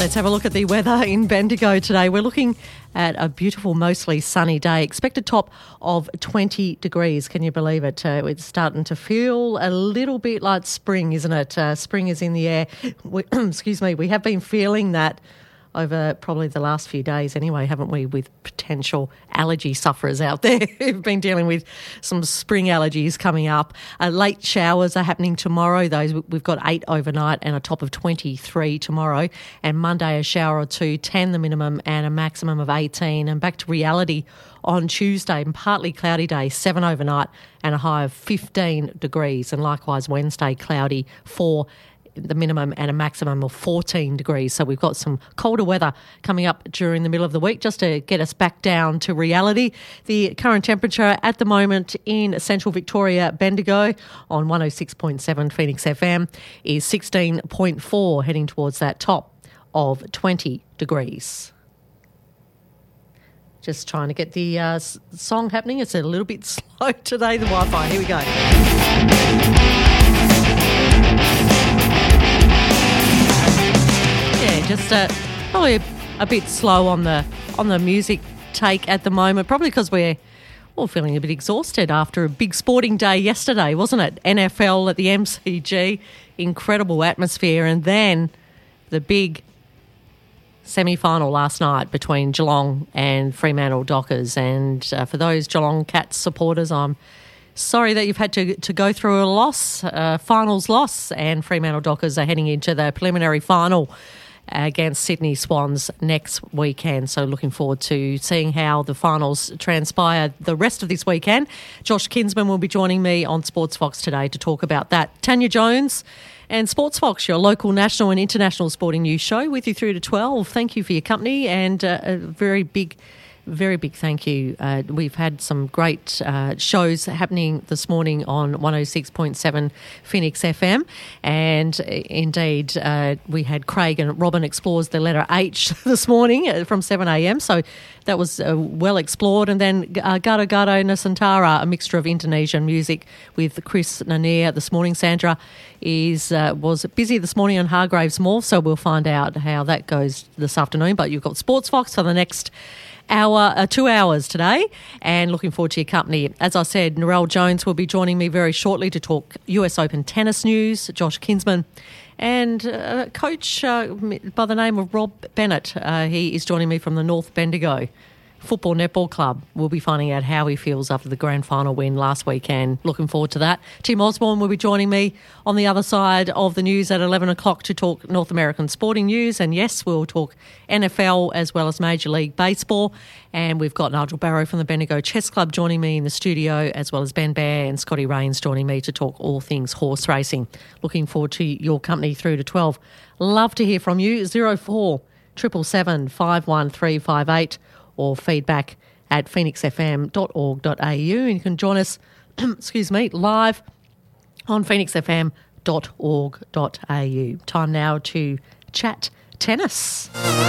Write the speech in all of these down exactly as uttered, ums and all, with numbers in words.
Let's have a look at the weather in Bendigo today. We're looking at a beautiful, mostly sunny day. Expected top of twenty degrees. Can you believe it? Uh, it's starting to feel a little bit like spring, isn't it? Uh, spring is in the air. We, excuse me. We have been feeling that over probably the last few days anyway, haven't we, with potential allergy sufferers out there who've been dealing with some spring allergies coming up. Uh, late showers are happening tomorrow. Those we've got eight overnight and a top of twenty-three tomorrow. And Monday a shower or two, ten the minimum and a maximum of eighteen. And back to reality on Tuesday, and partly cloudy day, seven overnight and a high of fifteen degrees. And likewise Wednesday, cloudy, four the minimum and a maximum of fourteen degrees. So we've got some colder weather coming up during the middle of the week just to get us back down to reality. The current temperature at the moment in central Victoria, Bendigo on one oh six point seven Phoenix F M is sixteen point four, heading towards that top of twenty degrees. Just trying to get the uh, song happening. It's a little bit slow today, the Wi-Fi. Here we go. Yeah, just uh, probably a, a bit slow on the on the music take at the moment, probably because we're all feeling a bit exhausted after a big sporting day yesterday, wasn't it? N F L at the M C G, incredible atmosphere, and then the big semi-final last night between Geelong and Fremantle Dockers. And uh, for those Geelong Cats supporters, I'm sorry that you've had to, to go through a loss, uh, finals loss, and Fremantle Dockers are heading into the preliminary final against Sydney Swans next weekend. So looking forward to seeing how the finals transpire the rest of this weekend. Josh Kinsman will be joining me on Sports Fox today to talk about that. Tanya Jones and Sports Fox, your local national and international sporting news show, with you through to twelve. Thank you for your company, and uh, a very big Very big thank you. Uh, we've had some great uh, shows happening this morning on one oh six point seven Phoenix F M, and uh, indeed uh, we had Craig and Robin explores the letter H this morning from seven a.m, so that was uh, well explored. And then uh, Gado Gado Nusantara, a mixture of Indonesian music with Chris Nania this morning. Sandra is uh, was busy this morning on Hargraves Mall, so we'll find out how that goes this afternoon. But you've got Sports Fox for the next hour, uh, two hours today, and looking forward to your company. As I said, Narelle Jones will be joining me very shortly to talk U S Open tennis news. Josh Kinsman and a coach uh, by the name of Rob Bennett. Uh, he is joining me from the North Bendigo Football Netball Club. We'll be finding out how he feels after the grand final win last weekend. Looking forward to that. Tim Osborne will be joining me on the other side of the news at eleven o'clock to talk North American sporting news. And yes, we'll talk N F L as well as Major League Baseball. And we've got Nigel Barrow from the Bendigo Chess Club joining me in the studio, as well as Ben Bear and Scotty Rains joining me to talk all things horse racing. Looking forward to your company through to twelve. Love to hear from you. zero four seven seven, five one three five eight or feedback at phoenix f m dot org dot a u. And you can join us, excuse me, live on phoenix f m dot org dot a u. Time now to chat tennis.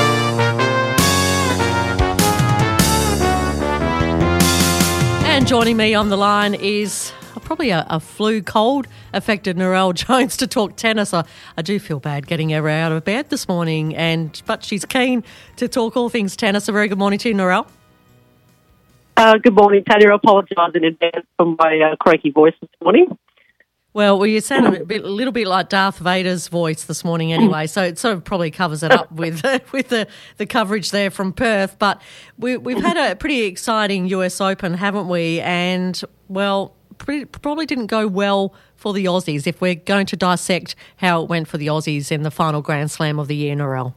And joining me on the line is probably a, a flu cold affected Narelle Jones to talk tennis. I, I do feel bad getting her out of bed this morning, and but she's keen to talk all things tennis. A very good morning to you, Narelle. Uh, good morning, Tanya. I apologise in advance for my uh, croaky voice this morning. Well, well, you sound a, bit, a little bit like Darth Vader's voice this morning anyway, so it sort of probably covers it up with with the, the coverage there from Perth. But we, we've had a pretty exciting U S Open, haven't we? And, well, pretty, probably didn't go well for the Aussies, if we're going to dissect how it went for the Aussies in the final Grand Slam of the year, Narelle.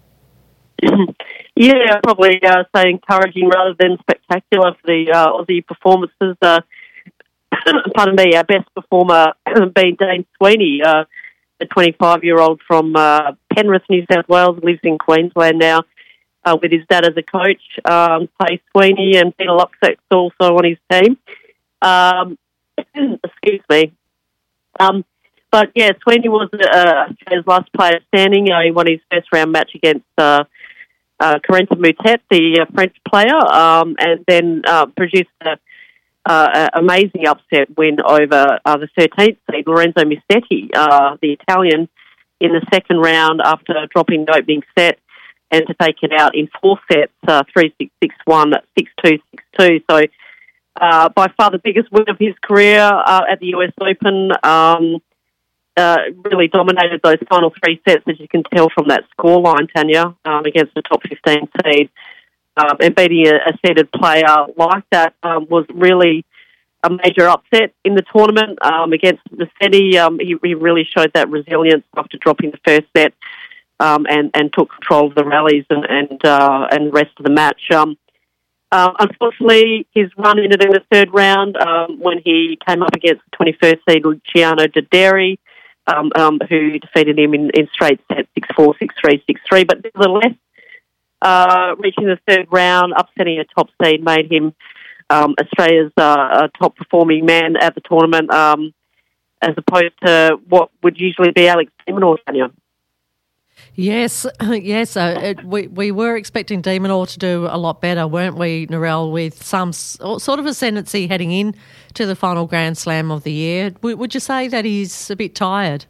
Yeah, probably uh, say encouraging rather than spectacular for the uh, Aussie performances. Uh, pardon me, our best performer being Dane Sweeney, uh, a twenty-five-year-old from uh, Penrith, New South Wales, lives in Queensland now uh, with his dad as a coach. Um, Clay Sweeney and Peter Luxeck's also on his team. Um, excuse me. Um, but, yeah, Sweeney was uh, his last player standing. Uh, he won his first-round match against uh, uh, Corentin Moutet, the uh, French player, um, and then uh, produced a Uh, amazing upset win over uh, the thirteenth seed, Lorenzo Musetti, uh, the Italian, in the second round after dropping the opening set. and to take it out in four sets, uh, three six six one, six two six two. So uh, by far the biggest win of his career uh, at the U S Open. Um, uh, really dominated those final three sets, as you can tell from that scoreline, Tanya, um, against the top fifteen seed. Um, and beating a, a seeded player like that um, was really a major upset in the tournament um, against Musetti. Um, he, he really showed that resilience after dropping the first set um, and, and took control of the rallies and and, uh, and the rest of the match. Um, uh, unfortunately, his run ended in the third round um, when he came up against the twenty-first seed Luciano Doderi, um, um, who defeated him in, in straight sets six four, six three, six three. But nevertheless, Uh, reaching the third round, upsetting a top seed, made him um, Australia's uh, top performing man at the tournament, um, as opposed to what would usually be Alex de Minaur, Tanya. Yes, yes. Uh, it, we we were expecting de Minaur to do a lot better, weren't we, Narelle? With some sort of ascendancy heading in to the final Grand Slam of the year. W- would you say that he's a bit tired?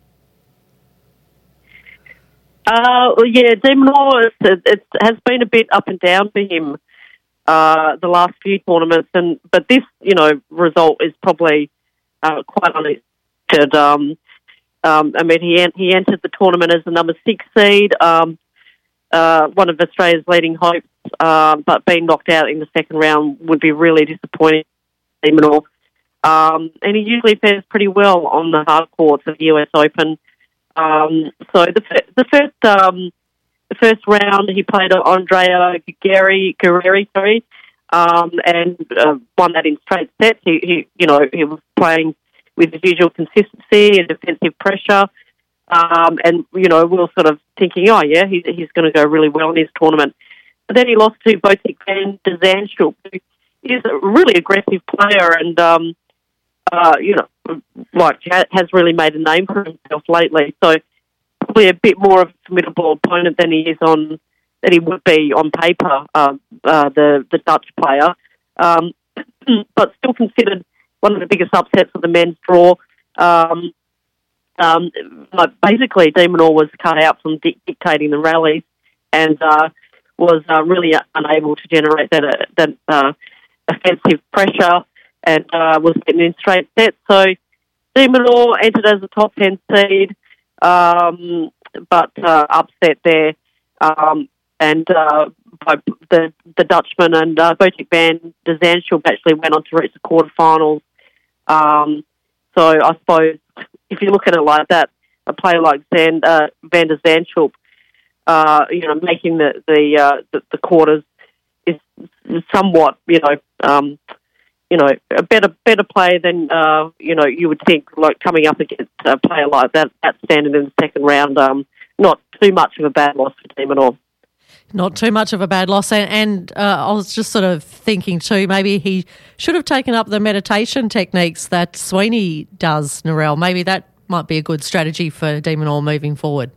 Uh, well, yeah, de Minaur, it, it has been a bit up and down for him uh, the last few tournaments, and but this, you know, result is probably uh, quite unexpected. Um, um, I mean, he en- he entered the tournament as the number six seed, um, uh, one of Australia's leading hopes, uh, but being knocked out in the second round would be really disappointing for de Minaur. Um, and he usually fares pretty well on the hard courts of the U S Open. Um, so the the first um, the first round he played Andrea Guerrieri, Guerrieri, sorry, um, and uh, won that in straight sets. He, he, you know, he was playing with his usual consistency and defensive pressure, um, and you know, we were sort of thinking, oh yeah, he's he's going to go really well in his tournament. But then he lost to Botic van de Zandschulp, who is a really aggressive player and. Um, Uh, you know, like has really made a name for himself lately. So probably a bit more of a formidable opponent than he is on than he would be on paper. Uh, uh, the the Dutch player, um, but still considered one of the biggest upsets of the men's draw. Um, um, but basically, de Minaur was cut out from di- dictating the rallies and uh, was uh, really unable to generate that uh, that uh, offensive pressure. And uh, was getting in straight sets. So de Minaur entered as a top ten seed, um, but uh, upset there. Um, and uh, by the the Dutchman and uh, Botic van de Zandschulp actually went on to reach the quarterfinals. Um, so I suppose if you look at it like that, a player like Zand, uh, van de Zandschulp, uh, you know, making the the, uh, the the quarters is somewhat, you know. Um, You know, a better better player than, uh, you know, you would think, like coming up against a player like that, that standing in the second round, um, not too much of a bad loss for de Minaur. Not too much of a bad loss. And, and uh, I was just sort of thinking too, maybe he should have taken up the meditation techniques that Sweeney does, Narelle. Maybe that might be a good strategy for de Minaur moving forward.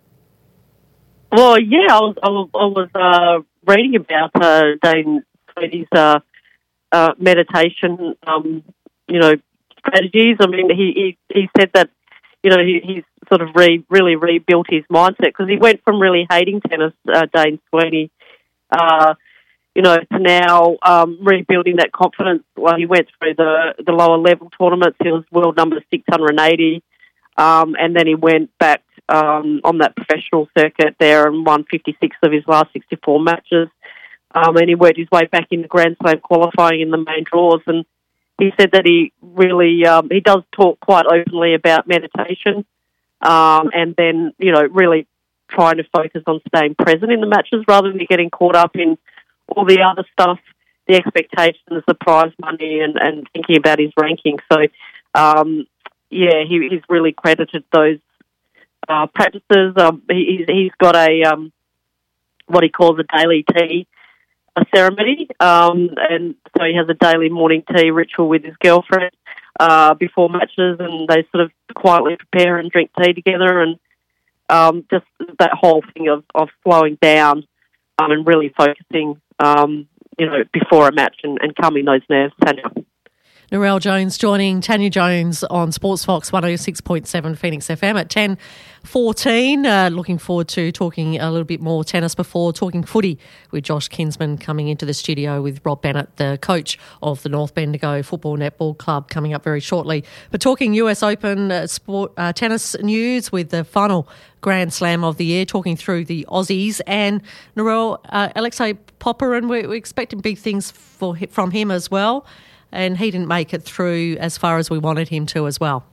Well, yeah, I was, I was, I was uh, reading about uh, Dane Sweeney's uh Uh, meditation, um, you know, strategies. I mean, he, he, he said that, you know, he, he's sort of re, really rebuilt his mindset because he went from really hating tennis, uh, Dane Sweeney, uh, you know, to now um, rebuilding that confidence. Well, he went through the, the lower level tournaments. He was world number six hundred eighty, um, and then he went back um, on that professional circuit there and won fifty-six of his last sixty-four matches. Um, and he worked his way back into Grand Slam qualifying in the main draws. And he said that he really, um, he does talk quite openly about meditation um, and then, you know, really trying to focus on staying present in the matches rather than getting caught up in all the other stuff, the expectations, the prize money and, and thinking about his ranking. So, um, yeah, he, he's really credited those uh, practices. Um, he, he's, he's got a, um, what he calls a daily tea, a ceremony, um, and so he has a daily morning tea ritual with his girlfriend uh, before matches, and they sort of quietly prepare and drink tea together, and um, just that whole thing of, of slowing down um, and really focusing, um, you know, before a match and, and calming those nerves. Narelle Jones joining Tanya Jones on Sports Fox one oh six point seven Phoenix F M at ten fourteen. Uh, looking forward to talking a little bit more tennis before talking footy with Josh Kinsman coming into the studio with Rob Bennett, the coach of the North Bendigo Football Netball Club, coming up very shortly. But talking U S Open uh, sport uh, tennis news with the final Grand Slam of the year, talking through the Aussies and Narelle, uh, Alexei Popyrin, we're, we're expecting big things for from him as well. And he didn't make it through as far as we wanted him to as well.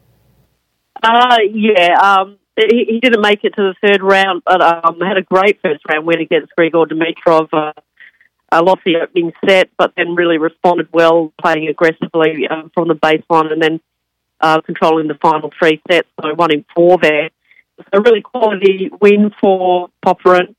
Uh, yeah, um, he, he didn't make it to the third round, but um, had a great first round win against Grigor Dimitrov. Uh, uh, lost the opening set, but then really responded well, playing aggressively uh, from the baseline and then uh, controlling the final three sets. So one in four there. So a really quality win for Popyrin.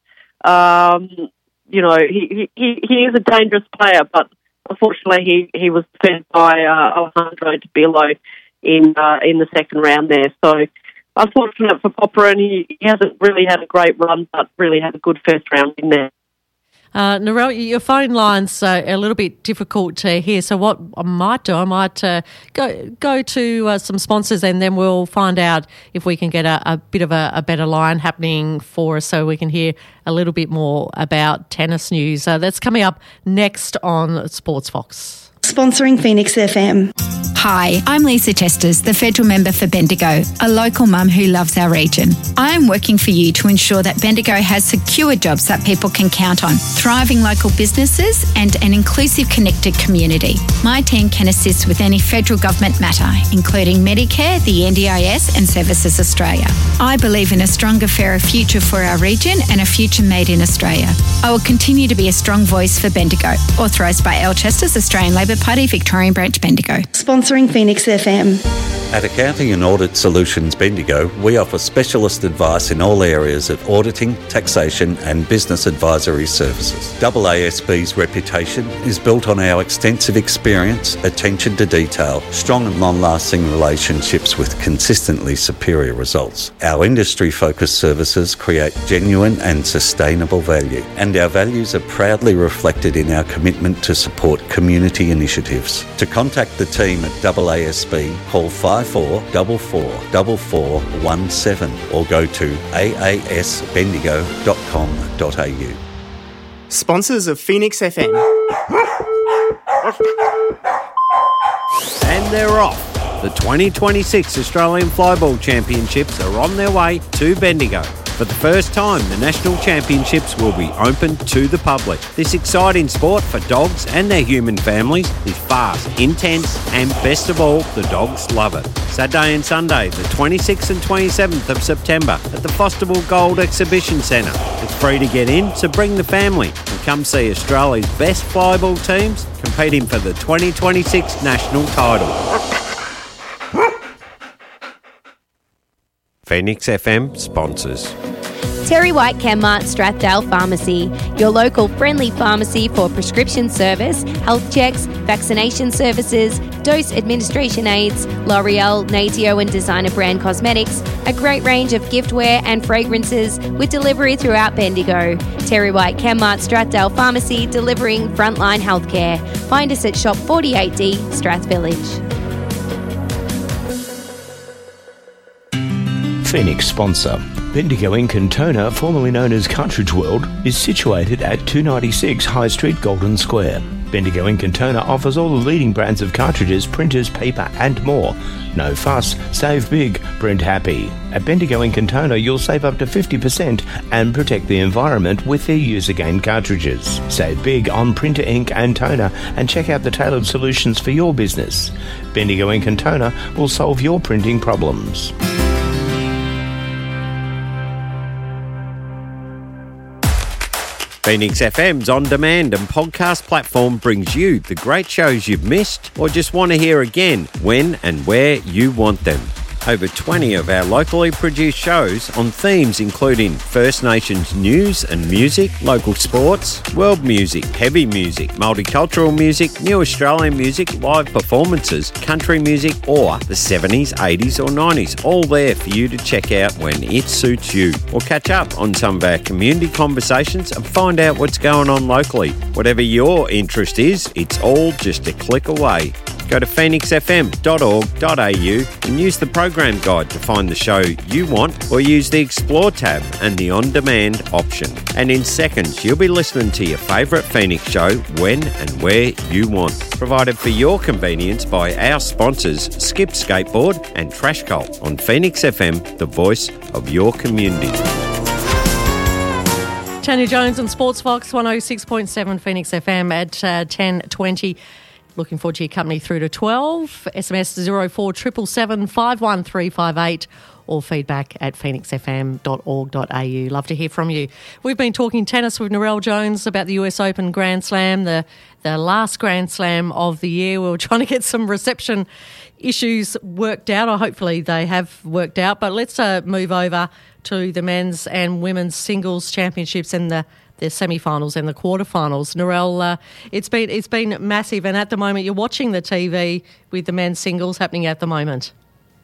Um, you know, he, he, he is a dangerous player, but unfortunately, he, he was defeated by uh, Alejandro Tabilo in uh, in the second round there. So, unfortunate for Popyrin, he, he hasn't really had a great run, but really had a good first round in there. Uh, Narelle, your phone line's uh, a little bit difficult to hear, so what I might do, I might uh, go go to uh, some sponsors and then we'll find out if we can get a, a bit of a, a better line happening for us so we can hear a little bit more about tennis news. Uh, that's coming up next on Sports Fox. Sponsoring Phoenix F M. Hi, I'm Lisa Chesters, the federal member for Bendigo, a local mum who loves our region. I am working for you to ensure that Bendigo has secure jobs that people can count on, thriving local businesses and an inclusive, connected community. My team can assist with any federal government matter, including Medicare, the N D I S and Services Australia. I believe in a stronger, fairer future for our region and a future made in Australia. I will continue to be a strong voice for Bendigo. Authorised by L Chesters, Australian Labor Party, Victorian Branch, Bendigo. Sponsoring Phoenix F M. At Accounting and Audit Solutions Bendigo, we offer specialist advice in all areas of auditing, taxation and business advisory services. A A S B's reputation is built on our extensive experience, attention to detail, strong and long-lasting relationships with consistently superior results. Our industry-focused services create genuine and sustainable value, and our values are proudly reflected in our commitment to support community initiatives. To contact the team at A A S B, call five four four four four four one seven or go to a a s bendigo dot com dot a u. Sponsors of Phoenix F M. And they're off. The twenty twenty-six Australian Flyball Championships are on their way to Bendigo. For the first time, the National Championships will be open to the public. This exciting sport for dogs and their human families is fast, intense, and best of all, the dogs love it. Saturday and Sunday, the twenty-sixth and twenty-seventh of September at the Fosterville Gold Exhibition Centre. It's free to get in, so bring the family and come see Australia's best flyball teams competing for the twenty twenty-six national title. Phoenix F M sponsors. Terry White Chemmart Strathdale Pharmacy, your local friendly pharmacy for prescription service, health checks, vaccination services, dose administration aids, L'Oreal, Natio and designer brand cosmetics, a great range of giftware and fragrances with delivery throughout Bendigo. Terry White Chemmart Strathdale Pharmacy, delivering frontline healthcare. Find us at Shop forty-eight D, Strath Village. Phoenix sponsor. Bendigo in Cantona, formerly known as Cartridge World, is situated at two ninety-six High Street, Golden Square. Bendigo in Cantona offers all the leading brands of cartridges, printers, paper and more. No fuss, save big, print happy. At Bendigo in Cantona, you'll save up to fifty percent and protect the environment with their use-again cartridges. Save big on printer ink and toner and check out the tailored solutions for your business. Bendigo in Cantona will solve your printing problems. Phoenix F M's on-demand and podcast platform brings you the great shows you've missed or just want to hear again when and where you want them. Over twenty of our locally produced shows on themes including First Nations news and music, local sports, world music, heavy music, multicultural music, new Australian music, live performances, country music or the seventies, eighties or nineties, all there for you to check out when it suits you. Or catch up on some of our community conversations and find out what's going on locally. Whatever your interest is, it's all just a click away. Go to phoenix f m dot org dot a u and use the program guide to find the show you want, or use the Explore tab and the On Demand option. And in seconds, you'll be listening to your favourite Phoenix show when and where you want. Provided for your convenience by our sponsors, Skip Skateboard and Trash Cult on Phoenix F M, the voice of your community. Tanya Jones on Sports Fox one oh six point seven Phoenix F M at uh, ten twenty. Looking forward to your company through to twelve. S M S zero four seven seven five one three five eight or feedback at phoenix f m dot org dot a u. Love to hear from you. We've been talking tennis with Narelle Jones about the U S Open Grand Slam, the, the last Grand Slam of the year. We were trying to get some reception issues worked out, or hopefully they have worked out. But let's uh, move over to the men's and women's singles championships and the the semi-finals and the quarterfinals. Narelle, uh, it's been it's been massive, and at the moment you're watching the T V with the men's singles happening at the moment.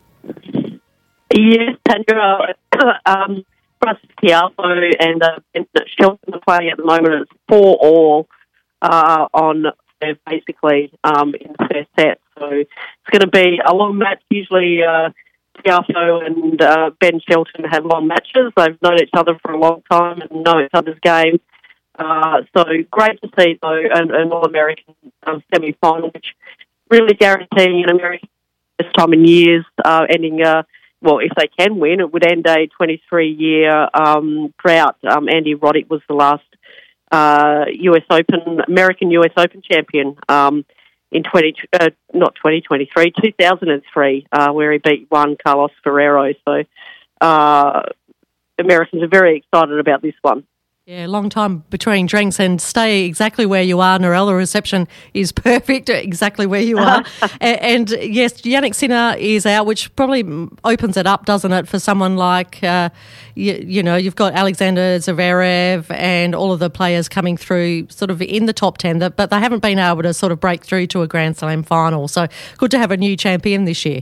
Yes, Tanya. um, Russ Tiafoe and uh, Shelton are playing at the moment. It's four all uh, on uh, basically um, in the first set, so it's going to be a long match. Usually, uh, Tiafoe and uh, Ben Shelton have long matches. They've known each other for a long time and know each other's game. Uh, so great to see, though, an, an All-American um, semi-final, which really guaranteeing an American first time in years, uh, ending, uh, well, if they can win, it would end a twenty-three-year um, drought. Um, Andy Roddick was the last uh, U S Open, American U S Open champion um, in twenty, uh, not twenty twenty-three, two thousand three, uh, where he beat Juan Carlos Ferrero. So uh, Americans are very excited about this one. Yeah, long time between drinks, and stay exactly where you are, Narelle. The reception is perfect, exactly where you are. and, and yes, Jannik Sinner is out, which probably opens it up, doesn't it, for someone like, uh, you, you know, you've got Alexander Zverev and all of the players coming through sort of in the top ten, but they haven't been able to sort of break through to a Grand Slam final. So good to have a new champion this year.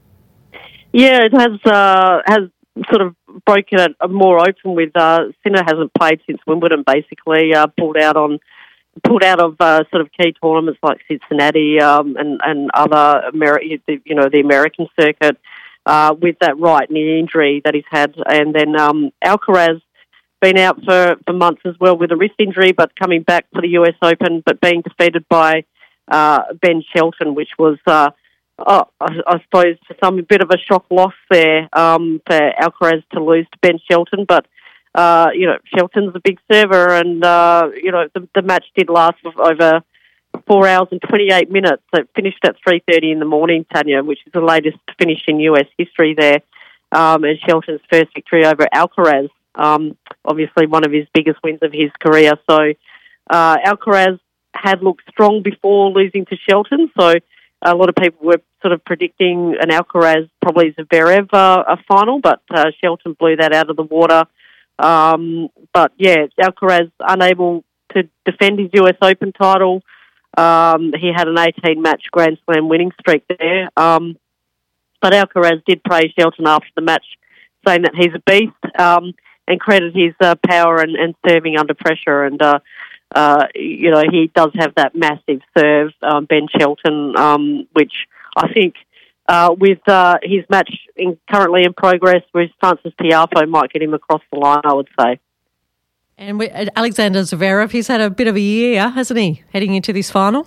Yeah, it has uh, has sort of broken it more open with uh, Sinner hasn't played since Wimbledon, basically, uh, pulled out on pulled out of uh, sort of key tournaments like Cincinnati um, and, and other, Ameri- you know, the American circuit uh, with that right knee injury that he's had. And then um, Alcaraz been out for, for months as well with a wrist injury, but coming back for the U S Open, but being defeated by uh, Ben Shelton, which was... Uh, Oh, I, I suppose for some a bit of a shock loss there um, for Alcaraz to lose to Ben Shelton, but uh, you know Shelton's a big server, and uh, you know the, the match did last over four hours and twenty-eight minutes. So it finished at three thirty in the morning, Tanya, which is the latest finish in U S history there, um, and Shelton's first victory over Alcaraz. Um, obviously, one of his biggest wins of his career. So uh, Alcaraz had looked strong before losing to Shelton, so. A lot of people were sort of predicting an Alcaraz, probably Zverev uh, a final, but uh, Shelton blew that out of the water. Um, but, yeah, Alcaraz unable to defend his U S Open title. Um, he had an eighteen-match Grand Slam winning streak there. Um, but Alcaraz did praise Shelton after the match, saying that he's a beast um, and credit his uh, power and, and serving under pressure. And, uh, Uh, you know, he does have that massive serve, um, Ben Shelton, um, which I think uh, with uh, his match in, currently in progress with Francis Tiafoe might get him across the line, I would say. And we, Alexander Zverev, he's had a bit of a year, hasn't he, heading into this final?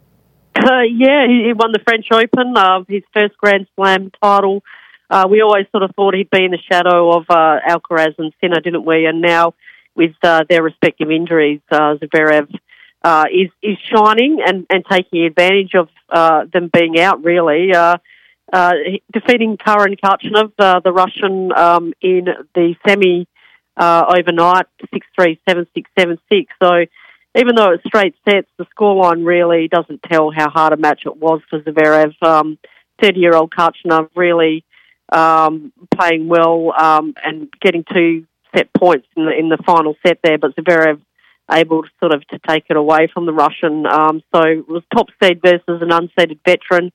Uh, yeah, he, he won the French Open, uh, his first Grand Slam title. Uh, we always sort of thought he'd be in the shadow of uh, Alcaraz and Sinner, didn't we? And now... with uh, their respective injuries, uh, Zverev uh, is is shining and, and taking advantage of uh, them being out, really. Uh, uh, defeating Karen Khachanov, uh, the Russian, um, in the semi uh, overnight, six three, seven six, seven six. So even though it's straight sets, the scoreline really doesn't tell how hard a match it was for Zverev. Um, thirty-year-old Khachanov really um, playing well um, and getting two set points in the in the final set there, but Zverev able to sort of to take it away from the Russian. Um, so it was top seed versus an unseeded veteran.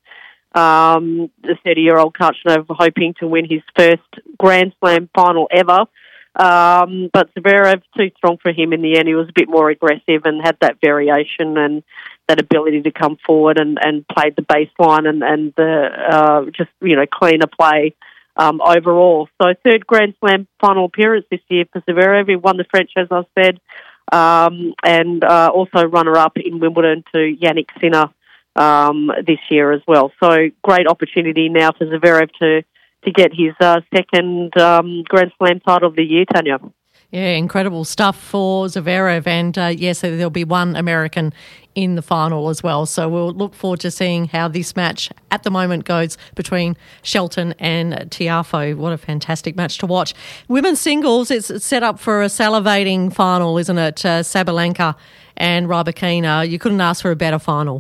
Um, the thirty-year-old Khachanov hoping to win his first Grand Slam final ever. Um, but Zverev, too strong for him in the end. He was a bit more aggressive and had that variation and that ability to come forward and, and played the baseline and, and the uh, just, you know, cleaner play um, overall. So third Grand Slam final appearance this year for Zverev. He won the French, as I said, um, and uh, also runner-up in Wimbledon to Yannick Sinner um, this year as well. So great opportunity now for Zverev to to get his uh, second um, Grand Slam title of the year, Tanya. Yeah, incredible stuff for Zverev. And, uh, yes, there'll be one American in the final as well. So we'll look forward to seeing how this match at the moment goes between Shelton and Tiafoe. What a fantastic match to watch. Women's singles, it's set up for a salivating final, isn't it? Uh, Sabalenka and Rybakina. You couldn't ask for a better final.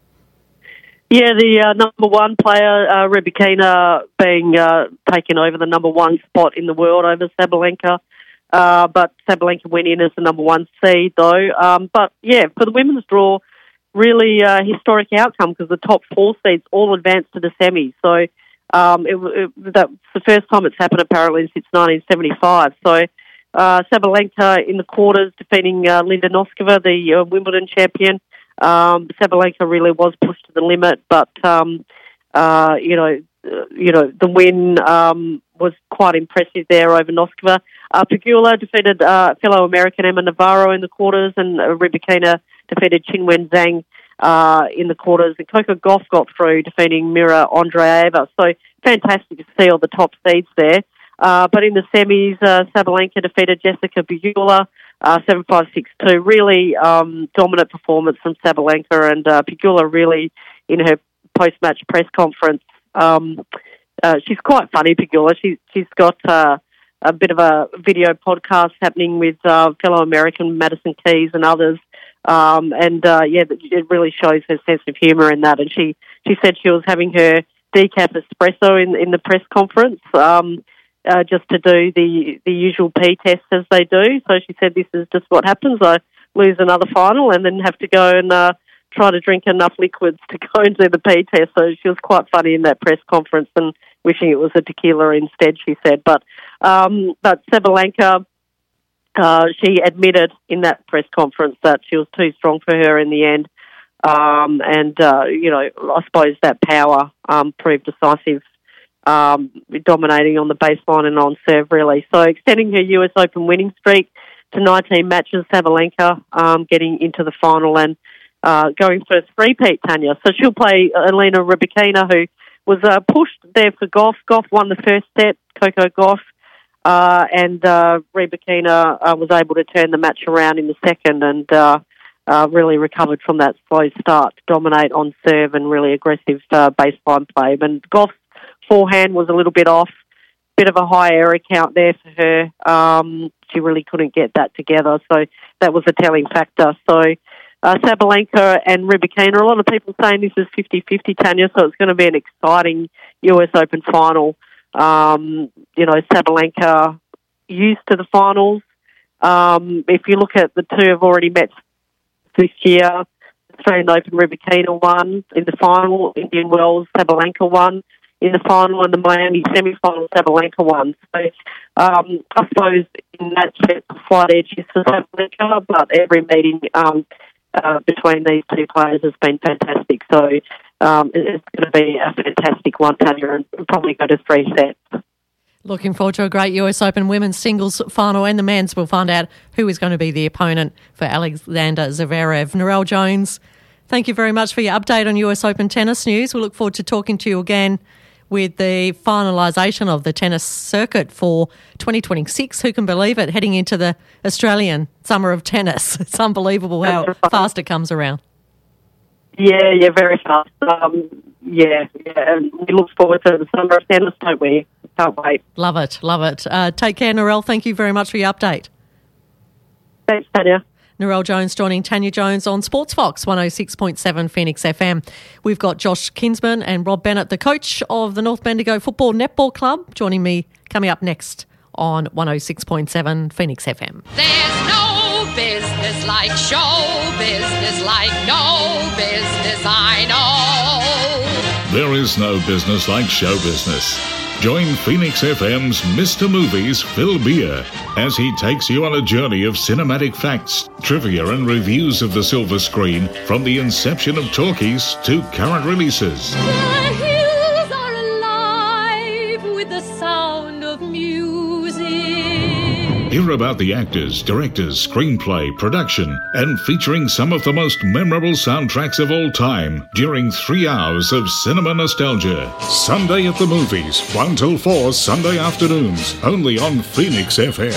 Yeah, the uh, number one player, uh, Rybakina, being uh, taken over the number one spot in the world over Sabalenka. Uh, but Sabalenka went in as the number one seed, though. Um, but, yeah, for the women's draw, really uh, historic outcome because the top four seeds all advanced to the semis. So um, it, it, that's the first time it's happened, apparently, since nineteen seventy-five. So uh, Sabalenka in the quarters defeating uh, Linda Noskova, the uh, Wimbledon champion. Um, Sabalenka really was pushed to the limit, but um, uh, you know, uh, you know, the win um, was quite impressive there over Noskova. Uh, Pegula defeated uh, fellow American Emma Navarro in the quarters, and uh, Rybakina defeated Qinwen Zhang uh, in the quarters. And Coco Gauff got through, defeating Mira Andreeva. So fantastic to see all the top seeds there. Uh, but in the semis, uh, Sabalenka defeated Jessica Pegula. Uh, seven five six two, really um, dominant performance from Sabalenka, and uh, Pegula really, in her post-match press conference, um, uh, she's quite funny, Pegula. She, she's got uh, a bit of a video podcast happening with uh, fellow American Madison Keys and others, um, and uh, yeah, it really shows her sense of humour in that, and she, she said she was having her decaf espresso in, in the press conference, um, Uh, just to do the, the usual P tests as they do. So she said, this is just what happens. I lose another final and then have to go and uh, try to drink enough liquids to go and do the P test. So she was quite funny in that press conference and wishing it was a tequila instead, she said. But um, but Sabalenka, uh, she admitted in that press conference that she was too strong for her in the end. Um, and, uh, you know, I suppose that power um, proved decisive, Um, dominating on the baseline and on serve, really. So extending her U S Open winning streak to nineteen matches, Sabalenka um, getting into the final and uh, going for a three-peat, Tanya. So she'll play Elena Rybakina, who was uh, pushed there for Gauff. Gauff won the first set, Coco Gauff, uh, and uh, Rybakina uh, was able to turn the match around in the second and uh, uh, really recovered from that slow start to dominate on serve and really aggressive uh, baseline play. And Gauff's forehand was a little bit off, bit of a high error count there for her. Um, she really couldn't get that together, so that was a telling factor. So uh, Sabalenka and Rybakina, a lot of people saying this is fifty-fifty, Tanya, so it's going to be an exciting U S Open final. Um, you know, Sabalenka used to the finals. Um, if you look at the two have already met this year, Australian Open, Rybakina won in the final, Indian Wells, Sabalenka won in the final, and the Miami semi-final, Sabalenka won. So um, I suppose in that sense, the slight edge is for Sabalenka, but every meeting um, uh, between these two players has been fantastic. So um, it's going to be a fantastic one, Tanya, and probably go to three sets. Looking forward to a great U S Open women's singles final, and the men's. We'll find out who is going to be the opponent for Alexander Zverev. Narelle Jones, thank you very much for your update on U S Open tennis news. We look forward to talking to you again with the finalisation of the tennis circuit for twenty twenty-six. Who can believe it? Heading into the Australian Summer of Tennis. It's unbelievable how right. fast it comes around. Yeah, yeah, very fast. Um, yeah, yeah, and we look forward to the Summer of Tennis, don't we? Can't wait. Love it, love it. Uh, take care, Narelle. Thank you very much for your update. Thanks, Tanya. Narelle Jones joining Tanya Jones on Sports Fox one oh six point seven Phoenix F M. We've got Josh Kinsman and Rob Bennett, the coach of the North Bendigo Football Netball Club, joining me coming up next on one oh six point seven Phoenix F M. There's no business like show business, like no business I know. There is no business like show business. Join Phoenix F M's Mister Movies, Phil Beer, as he takes you on a journey of cinematic facts, trivia and reviews of the silver screen, from the inception of talkies to current releases. The hills are alive with the sound of music. Hear about the actors, directors, screenplay, production, and featuring some of the most memorable soundtracks of all time during three hours of cinema nostalgia. Sunday at the Movies, one till four Sunday afternoons, only on Phoenix F M.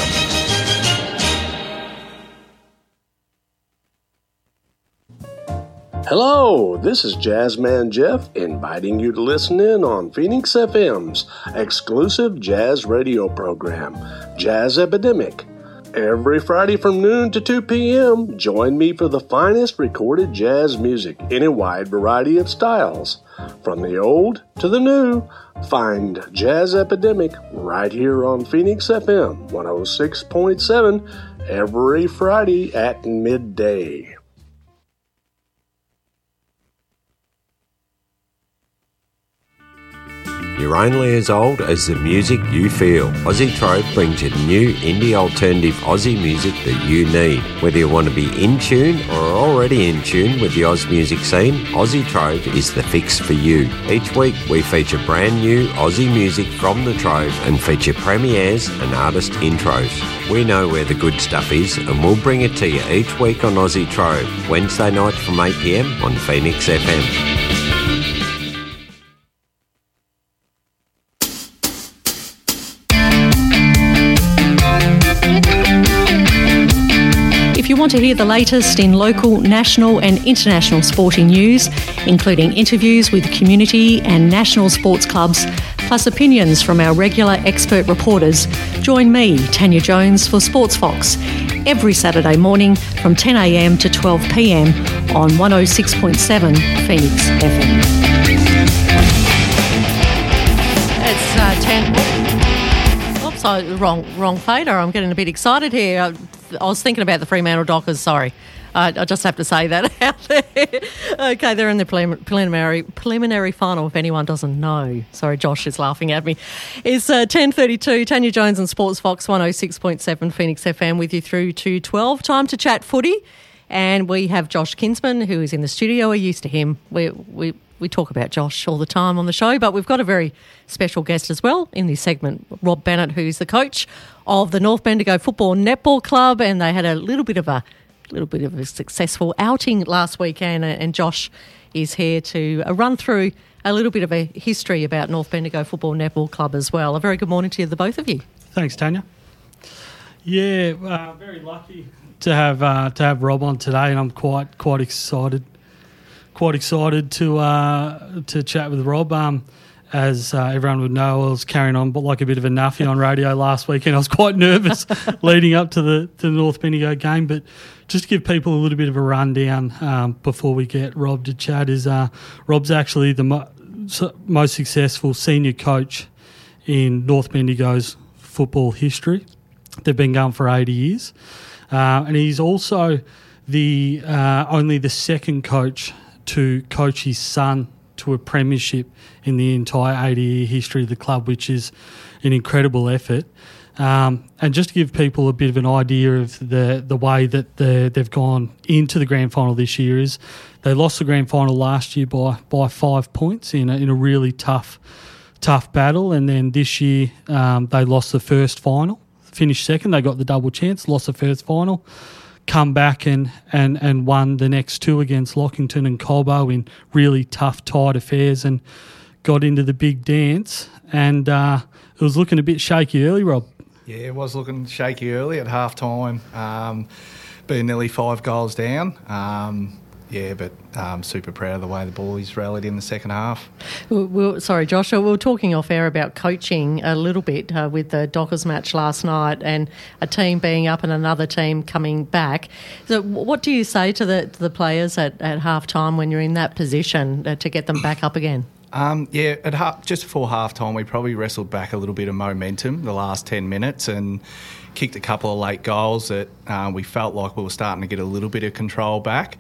Hello, this is Jazzman Jeff inviting you to listen in on Phoenix F M's exclusive jazz radio program, Jazz Epidemic. Every Friday from noon to two p.m., join me for the finest recorded jazz music in a wide variety of styles. From the old to the new, find Jazz Epidemic right here on Phoenix F M one oh six point seven every Friday at midday. You're only as old as the music you feel. Aussie Trove brings you new indie alternative Aussie music that you need. Whether you want to be in tune or are already in tune with the Oz music scene, Aussie Trove is the fix for you. Each week we feature brand new Aussie music from the Trove and feature premieres and artist intros. We know where the good stuff is and we'll bring it to you each week on Aussie Trove, Wednesday night from eight p.m. on Phoenix F M. If you want to hear the latest in local, national and international sporting news, including interviews with community and national sports clubs, plus opinions from our regular expert reporters, join me, Tanya Jones, for Sports Fox every Saturday morning from ten a.m. to twelve p.m. on one oh six point seven Phoenix F M. It's uh, ten... Oops, I, wrong, wrong fader. I'm getting a bit excited here. I, I was thinking about the Fremantle Dockers, sorry. Uh, I just have to say that out there. Okay, they're in the prelim- preliminary preliminary final, if anyone doesn't know. Sorry, Josh is laughing at me. It's uh, ten thirty-two, Tanya Jones and Sports Fox, one oh six point seven Phoenix F M with you through to twelve. Time to chat footy. And we have Josh Kinsman, who is in the studio. We're used to him. We we we talk about Josh all the time on the show, but we've got a very special guest as well in this segment, Rob Bennett, who's the coach of the North Bendigo Football Netball Club, and they had a little bit of a little bit of a successful outing last weekend, and Josh is here to run through a little bit of a history about North Bendigo Football Netball Club as well. A very good morning to you, the both of you. Thanks, Tanya. Yeah, uh, very lucky to have uh, to have Rob on today, and I'm quite quite excited, quite excited to uh, to chat with Rob. Um, as uh, everyone would know, I was carrying on, but like a bit of a nuffy on radio last weekend. I was quite nervous leading up to the to the North Bendigo game, but just to give people a little bit of a rundown um, before we get Rob to chat, is uh, Rob's actually the mo- most successful senior coach in North Bendigo's football history. They've been going for eighty years. Uh, and he's also the uh, only the second coach to coach his son to a premiership in the entire eighty-year history of the club, which is an incredible effort. Um, and just to give people a bit of an idea of the, the way that the, they've gone into the grand final this year, is they lost the grand final last year by, by five points in a, in a really tough tough battle, and then this year um, they lost the first final. Finished second, they got the double chance, lost the first final, come back and, and, and won the next two against Lockington and Colbo in really tough, tight affairs, and got into the big dance. And uh, it was looking a bit shaky early, Rob. Yeah, it was looking shaky early at half time, um, being nearly five goals down. Um, Yeah, but um, super proud of the way the boys rallied in the second half. We we sorry, Josh, we were talking off air about coaching a little bit uh, with the Dockers match last night, and a team being up and another team coming back. So what do you say to the to the players at, at half time when you're in that position uh, to get them back up again? Um, yeah, at half, just before half time, we probably wrestled back a little bit of momentum the last ten minutes and kicked a couple of late goals that uh, we felt like we were starting to get a little bit of control back.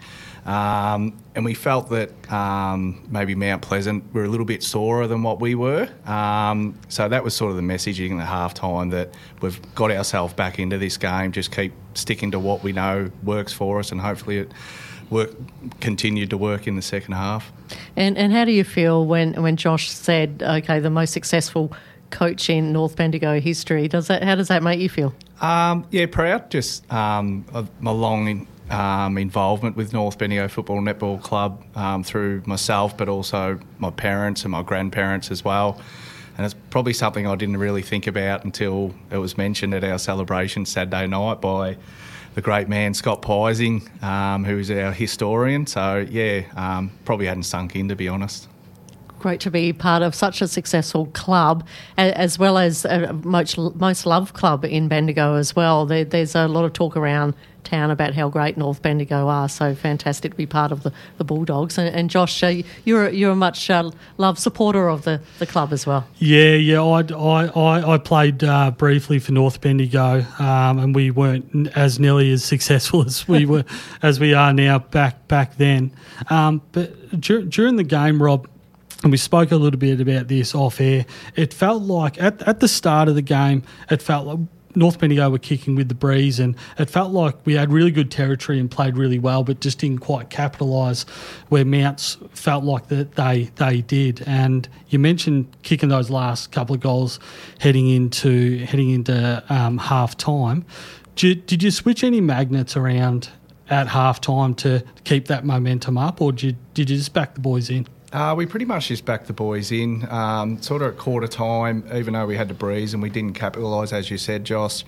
Um, and we felt that um, maybe Mount Pleasant were a little bit sorer than what we were. Um, so that was sort of the messaging at half-time, that we've got ourselves back into this game, just keep sticking to what we know works for us, and hopefully it work continued to work in the second half. And and how do you feel when, when Josh said, okay, the most successful coach in North Bendigo history? Does that how does that make you feel? Um, yeah, proud. Just um, of my long um, involvement with North Bendigo Football Netball Club um, through myself, but also my parents and my grandparents as well. And it's probably something I didn't really think about until it was mentioned at our celebration Saturday night by the great man Scott Pising, um, who's our historian. So, yeah, um, probably hadn't sunk in, to be honest. Great to be part of such a successful club, as well as a most, most loved club in Bendigo as well. There, there's a lot of talk around town about how great North Bendigo are, so fantastic to be part of the, the Bulldogs. And, and Josh, uh, you're, you're a much uh, loved supporter of the, the club as well. Yeah, yeah, I, I, I played uh, briefly for North Bendigo, um, and we weren't as nearly as successful as we were as we are now back back then. Um, but dur- during the game, Rob, and we spoke a little bit about this off air, it felt like at, at the start of the game, it felt like North Bendigo were kicking with the breeze, and it felt like we had really good territory and played really well, but just didn't quite capitalise where Mounts felt like that they they did. And you mentioned kicking those last couple of goals heading into heading into um, half time. Did, did you switch any magnets around at half time to keep that momentum up, or did you, did you just back the boys in? Uh, we pretty much just backed the boys in, um, sort of at quarter time, even though we had to breeze and we didn't capitalise, as you said, Josh.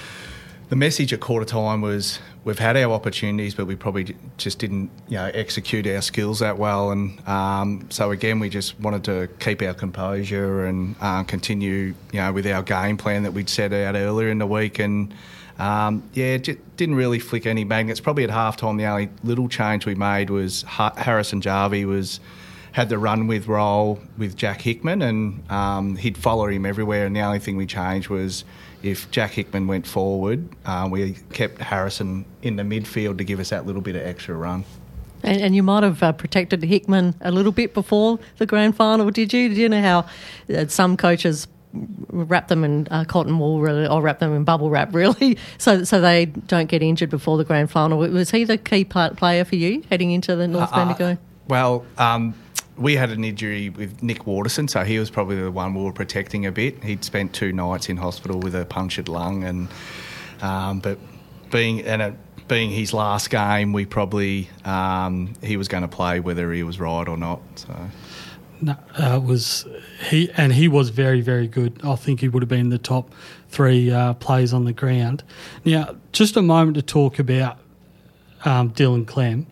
The message at quarter time was we've had our opportunities, but we probably just didn't, you know, execute our skills that well. And um, so again, we just wanted to keep our composure and uh, continue, you know, with our game plan that we'd set out earlier in the week. And um, yeah, j- didn't really flick any magnets. Probably at half time, the only little change we made was ha- Harrison Jarvie was. Had the run with role with Jack Hickman, and um, he'd follow him everywhere, and the only thing we changed was if Jack Hickman went forward, uh, we kept Harrison in the midfield to give us that little bit of extra run. And, and you might have uh, protected Hickman a little bit before the grand final, did you? Did you know how uh, some coaches wrap them in uh, cotton wool, really, or wrap them in bubble wrap, really, so so they don't get injured before the grand final? Was he the key part player for you heading into the North uh, Bendigo? Uh, well, um, we had an injury with Nick Waterson, so he was probably the one we were protecting a bit. He'd spent two nights in hospital with a punctured lung, and um, but being and it being his last game, we probably um, he was going to play whether he was right or not. So no, uh, was he and he was very very good. I think he would have been the top three uh, players on the ground. Now, just a moment to talk about um, Dylan Clem.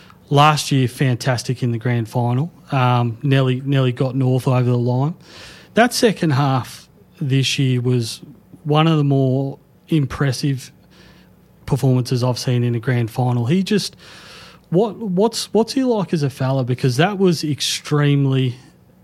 Last year, fantastic in the grand final. Um, nearly, nearly got North over the line. That second half this year was one of the more impressive performances I've seen in a grand final. He just, what, what's, what's he like as a fella? Because that was extremely,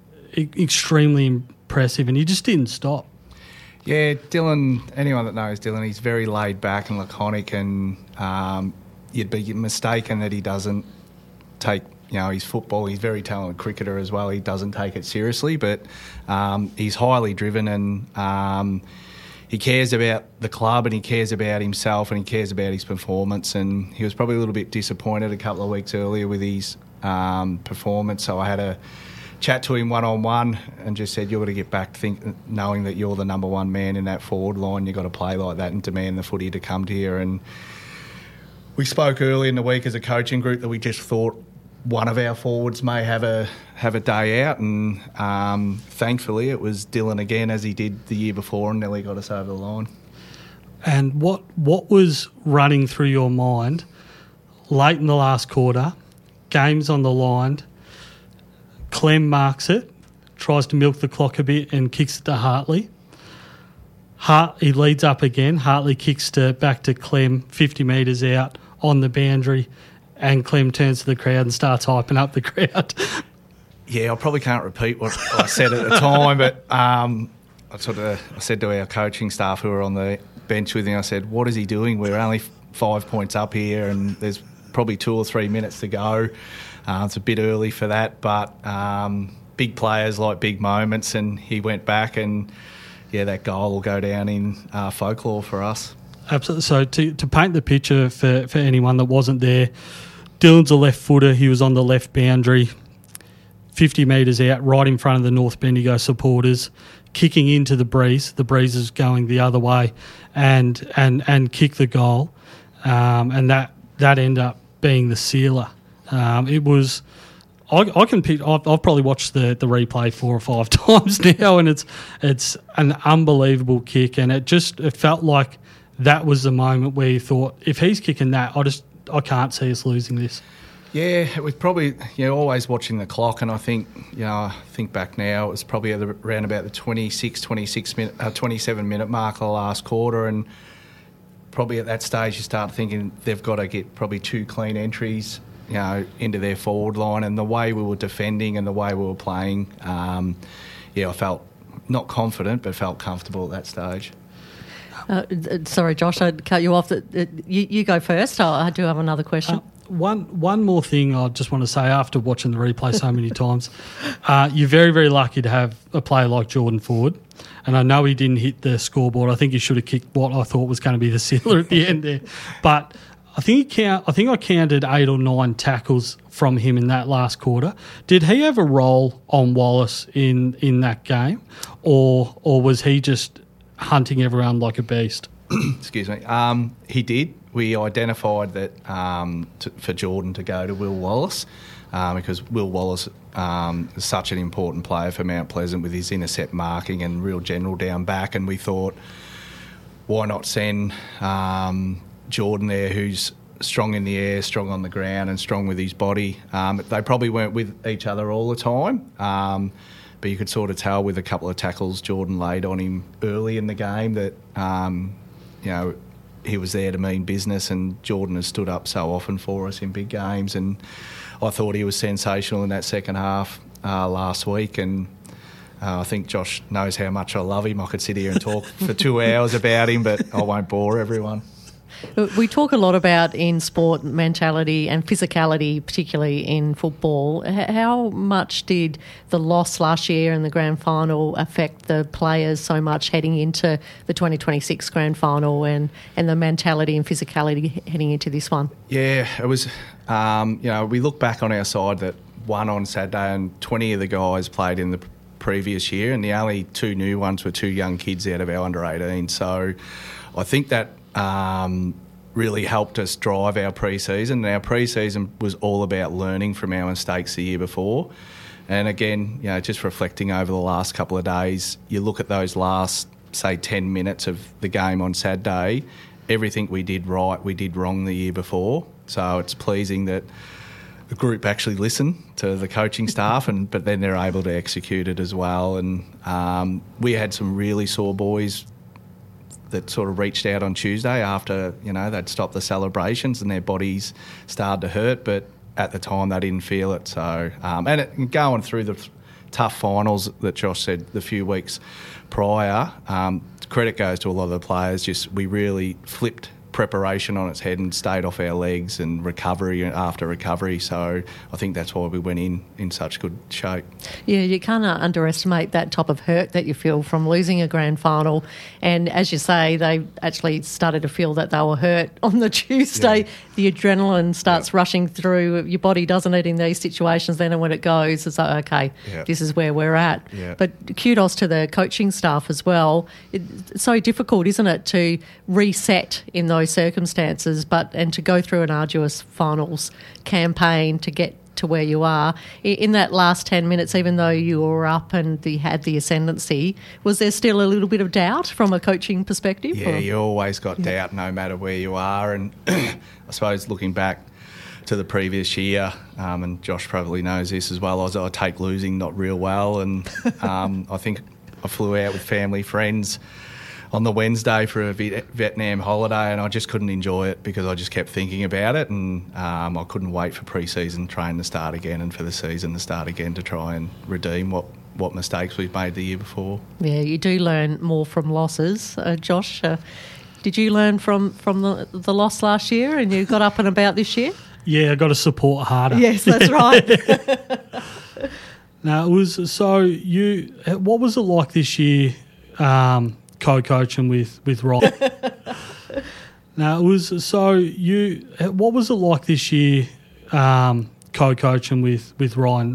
extremely impressive, and he just didn't stop. Yeah, Dylan. Anyone that knows Dylan, he's very laid back and laconic, and um, you'd be mistaken that he doesn't take, you know, his football. He's a very talented cricketer as well. He doesn't take it seriously, but um, he's highly driven, and um, he cares about the club, and he cares about himself, and he cares about his performance. And he was probably a little bit disappointed a couple of weeks earlier with his um, performance. So I had a chat to him one-on-one and just said, you've got to get back to think, knowing that you're the number one man in that forward line. You've got to play like that and demand the footy to come to you. And we spoke early in the week as a coaching group that we just thought one of our forwards may have a have a day out, and um, thankfully it was Dylan again, as he did the year before, and nearly got us over the line. And what what was running through your mind late in the last quarter, game's on the line, Clem marks it, tries to milk the clock a bit and kicks it to Hartley. Hart, he leads up again, Hartley kicks to back to Clem, fifty metres out on the boundary, and Clem turns to the crowd and starts hyping up the crowd. Yeah, I probably can't repeat what I said at the time, but um, I sort of I said to our coaching staff who were on the bench with him, I said, what is he doing? We're only five points up here, and there's probably two or three minutes to go. Uh, it's a bit early for that, but um, big players like big moments, and he went back and, yeah, that goal will go down in uh, folklore for us. Absolutely. So to, to paint the picture for, for anyone that wasn't there, Dylan's a left footer. He was on the left boundary, fifty metres out, right in front of the North Bendigo supporters, kicking into the breeze. The breeze is going the other way, and and and kick the goal, um, and that that ended up being the sealer. Um, it was. I, I can pick. I've, I've probably watched the, the replay four or five times now, and it's it's an unbelievable kick, and it just it felt like that was the moment where you thought, if he's kicking that, I just I can't see us losing this. Yeah, it was probably, you know, always watching the clock, and I think, you know, I think back now, it was probably around about the twenty-six, twenty-six minute, uh, twenty-seven minute mark of the last quarter, and probably at that stage you start thinking they've got to get probably two clean entries, you know, into their forward line, and the way we were defending and the way we were playing, um, yeah, I felt not confident, but felt comfortable at that stage. Uh, sorry, Josh, I'd cut you off. You, you go first. I, I do have another question. Uh, one one more thing I just want to say after watching the replay so many times. Uh, you're very, very lucky to have a player like Jordan Ford. And I know he didn't hit the scoreboard. I think he should have kicked what I thought was going to be the sealer at the end there. But I think he count, I think I counted eight or nine tackles from him in that last quarter. Did he have a role on Wallace in, in that game? Or or was he just hunting everyone like a beast? Excuse me. Um, he did. We identified that um, to, for Jordan to go to Will Wallace um, because Will Wallace um, is such an important player for Mount Pleasant with his intercept marking and real general down back, and we thought, why not send um, Jordan there, who's strong in the air, strong on the ground and strong with his body. Um, they probably weren't with each other all the time, um, but you could sort of tell with a couple of tackles Jordan laid on him early in the game that, um, you know, he was there to mean business, and Jordan has stood up so often for us in big games, and I thought he was sensational in that second half uh, last week, and uh, I think Josh knows how much I love him. I could sit here and talk for two hours about him, but I won't bore everyone. We talk a lot about in sport mentality and physicality, particularly in football. How much did the loss last year in the grand final affect the players so much heading into the twenty twenty-six grand final, and, and the mentality and physicality heading into this one? Yeah, it was, um, you know, we look back on our side that won on Saturday, and twenty of the guys played in the previous year, and the only two new ones were two young kids out of our under eighteen. So I think that Um, really helped us drive our pre-season. Our pre-season was all about learning from our mistakes the year before. And again, you know, just reflecting over the last couple of days, you look at those last, say, ten minutes of the game on Saturday, everything we did right, we did wrong the year before. So it's pleasing that the group actually listened to the coaching staff, and but then they're able to execute it as well. And um, we had some really sore boys that sort of reached out on Tuesday after, you know, they'd stopped the celebrations and their bodies started to hurt, but at the time they didn't feel it. So, um, and it, going through the tough finals that Josh said the few weeks prior, um, credit goes to a lot of the players. Just we really flipped preparation on its head and stayed off our legs, and recovery after recovery. So I think that's why we went in in such good shape. Yeah, you can't underestimate that type of hurt that you feel from losing a grand final. And as you say, they actually started to feel that they were hurt on the Tuesday. Yeah. The adrenaline starts yeah. rushing through your body, doesn't it, in these situations? Then when it goes, it's like, okay, yeah. this is where we're at. Yeah. But kudos to the coaching staff as well. It's so difficult, isn't it, to reset in those circumstances, but and to go through an arduous finals campaign to get to where you are. In that last ten minutes, even though you were up and you had the ascendancy, was there still a little bit of doubt from a coaching perspective? Yeah, or? you always got yeah. doubt no matter where you are. And I suppose looking back to the previous year, um, and Josh probably knows this as well, as I take losing not real well. And um, I think I flew out with family, friends on the Wednesday for a Vietnam holiday, and I just couldn't enjoy it because I just kept thinking about it, and um, I couldn't wait for pre-season training to start again and for the season to start again to try and redeem what, what mistakes we've made the year before. Yeah, you do learn more from losses. Uh, Josh, uh, did you learn from, from the, the loss last year and you got up and about this year? Yeah, I got to support harder. Yes, that's right. Now, it was so you. What was it like this year, um, co-coaching with with Ryan? Now, it was so you. What was it like this year, um, co-coaching with with Ryan?